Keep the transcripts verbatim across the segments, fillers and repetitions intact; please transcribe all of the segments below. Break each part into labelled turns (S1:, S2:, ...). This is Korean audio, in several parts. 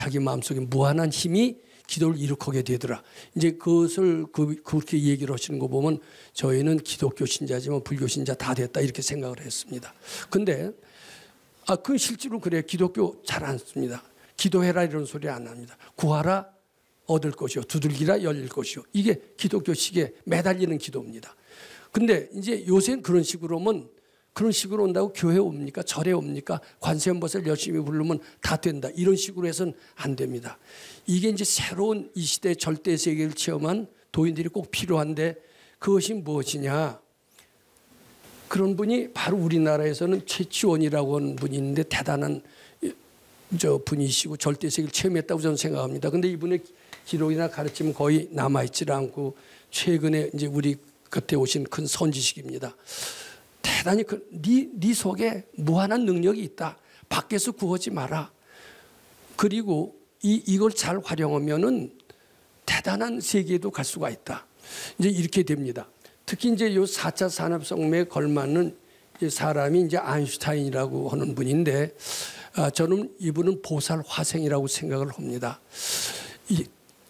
S1: 자기 마음속에 무한한 힘이 기도를 일으키게 되더라. 이제 그것을 그, 그렇게 얘기를 하시는 거 보면 저희는 기독교 신자지만 불교 신자 다 됐다 이렇게 생각을 했습니다. 근데 아, 그 실제로 그래요. 기독교 잘 안 씁니다. 기도해라 이런 소리 안 합니다. 구하라 얻을 것이요 두들기라 열릴 것이요. 이게 기독교식에 매달리는 기도입니다. 근데 이제 요새는 그런 식으로 오면 그런 식으로 온다고 교회 옵니까? 절에 옵니까? 관세음보살 열심히 부르면 다 된다. 이런 식으로 해서는 안 됩니다. 이게 이제 새로운 이 시대 절대 세계를 체험한 도인들이 꼭 필요한데 그것이 무엇이냐? 그런 분이 바로 우리나라에서는 최치원이라고 하는 분이 있는데 대단한 저 분이시고 절대 세계를 체험했다고 저는 생각합니다. 근데 이분의 기록이나 가르침은 거의 남아있지 않고 최근에 이제 우리 곁에 오신 큰 선지식입니다. 대단히 그, 네, 네 속에 무한한 능력이 있다. 밖에서 구하지 마라. 그리고 이, 이걸 잘 활용하면은 대단한 세계에도 갈 수가 있다. 이제 이렇게 됩니다. 특히 이제 요 사 차 산업혁명에 걸맞는 사람이 이제 아인슈타인이라고 하는 분인데, 아, 저는 이분은 보살 화생이라고 생각을 합니다. 이,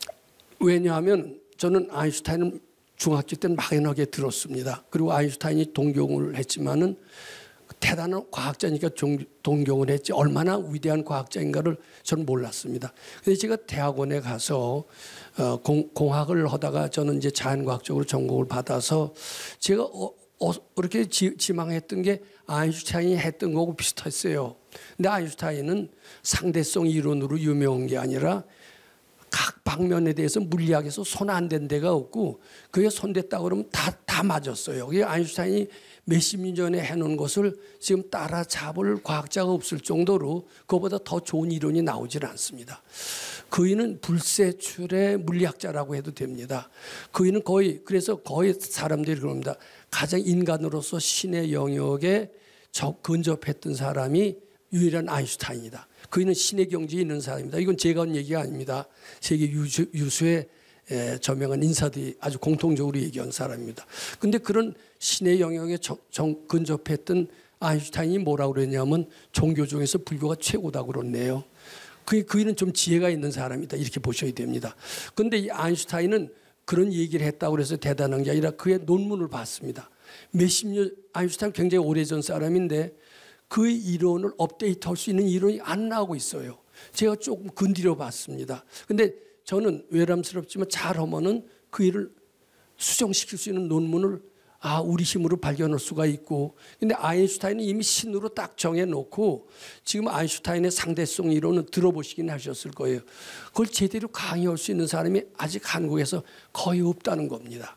S1: 왜냐하면 저는 아인슈타인은 중학교 때는 막연하게 들었습니다. 그리고 아인슈타인이 동경을 했지만은 대단한 과학자니까 동경을 했지 얼마나 위대한 과학자인가를 저는 몰랐습니다. 그래서 제가 대학원에 가서 공, 공학을 하다가 저는 이제 자연과학적으로 전공을 받아서 제가 어, 어, 그렇게 지, 지망했던 게 아인슈타인이 했던 거하고 비슷했어요. 근데 아인슈타인은 상대성 이론으로 유명한 게 아니라 각 방면에 대해서 물리학에서 손 안 댄 데가 없고 그게 손댔다고 그러면 다, 다 맞았어요. 그게 아인슈타인이 몇십 년 전에 해놓은 것을 지금 따라잡을 과학자가 없을 정도로 그거보다 더 좋은 이론이 나오질 않습니다. 그이는 불세출의 물리학자라고 해도 됩니다. 그이는 거의 그래서 거의 사람들이 그럽니다. 가장 인간으로서 신의 영역에 근접했던 사람이 유일한 아인슈타인이다. 그이는 신의 경지에 있는 사람입니다. 이건 제가 한 얘기가 아닙니다. 세계 유수, 유수의 에, 저명한 인사들이 아주 공통적으로 얘기한 사람입니다. 그런데 그런 신의 영역에 정, 정, 근접했던 아인슈타인이 뭐라고 그랬냐면 종교 중에서 불교가 최고다고 그러네요. 그, 그이는 좀 지혜가 있는 사람이다. 이렇게 보셔야 됩니다. 그런데 이 아인슈타인은 그런 얘기를 했다고 해서 대단한 게 아니라 그의 논문을 봤습니다. 몇십 년, 아인슈타인 굉장히 오래전 사람인데 그 이론을 업데이트할 수 있는 이론이 안 나오고 있어요. 제가 조금 건드려 봤습니다. 근데 저는 외람스럽지만 잘하면은 그 일을 수정시킬 수 있는 논문을 아, 우리 힘으로 발견할 수가 있고. 근데 아인슈타인은 이미 신으로 딱 정해놓고 지금 아인슈타인의 상대성 이론은 들어보시긴 하셨을 거예요. 그걸 제대로 강의할 수 있는 사람이 아직 한국에서 거의 없다는 겁니다.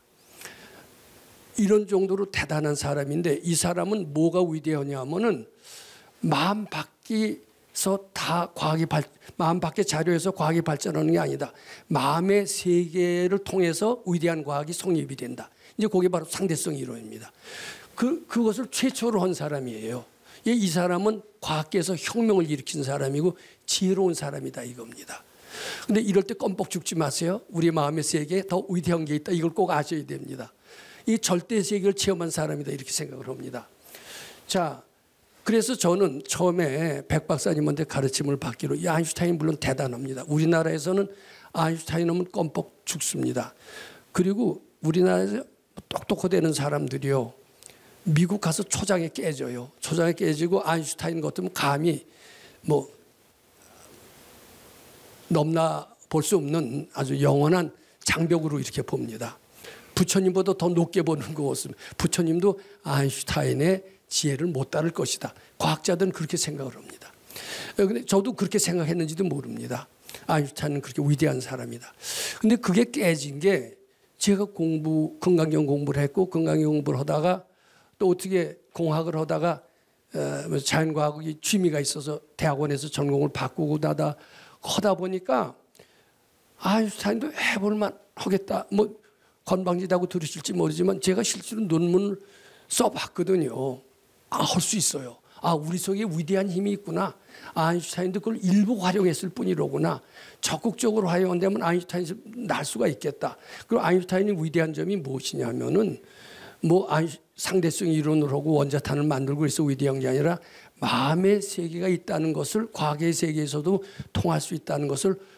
S1: 이런 정도로 대단한 사람인데 이 사람은 뭐가 위대하냐 하면은 마음 밖에서 다 과학이 발, 마음 밖의 자료에서 과학이 발전하는 게 아니다. 마음의 세계를 통해서 위대한 과학이 성립이 된다. 이제 그게 바로 상대성 이론입니다. 그, 그것을 최초로 한 사람이에요. 이 사람은 과학계에서 혁명을 일으킨 사람이고 지혜로운 사람이다 이겁니다. 근데 이럴 때 껌뻑 죽지 마세요. 우리 마음의 세계에 더 위대한 게 있다. 이걸 꼭 아셔야 됩니다. 이 절대 세계를 체험한 사람이다 이렇게 생각을 합니다. 자, 그래서 저는 처음에 백 박사님한테 가르침을 받기로 이 아인슈타인 물론 대단합니다. 우리나라에서는 아인슈타인 하면 껌뻑 죽습니다. 그리고 우리나라에서 똑똑하다는 사람들이요. 미국 가서 초장에 깨져요. 초장에 깨지고 아인슈타인 같으면 감히 뭐 넘나 볼 수 없는 아주 영원한 장벽으로 이렇게 봅니다. 부처님보다 더 높게 보는 것은 부처님도 아인슈타인의 지혜를 못 따를 것이다. 과학자들은 그렇게 생각을 합니다. 근데 저도 그렇게 생각했는지도 모릅니다. 아인슈타인은 그렇게 위대한 사람이다. 근데 그게 깨진 게 제가 공부, 건강경 공부를 했고 건강경 공부를 하다가 또 어떻게 공학을 하다가 자연과학이 취미가 있어서 대학원에서 전공을 바꾸고 나다 하다 보니까 아인슈타인도 해볼만 하겠다. 뭐 건방지다고 들으실지 모르지만 제가 실제로 논문을 써봤거든요. 아, 할 수 있어요. 아, 우리 속에 위대한 힘이 있구나. 아인슈타인도 그걸 일부 활용했을 뿐이로구나. 적극적으로 활용한다면 아인슈타인이 날 수가 있겠다. 그리고 아인슈타인의 위대한 점이 무엇이냐면은 뭐 상대성 이론을 하고 원자탄을 만들고 그래서 위대한 게 아니라 마음의 세계가 있다는 것을, 과거의 세계에서도 통할 수 있다는 것을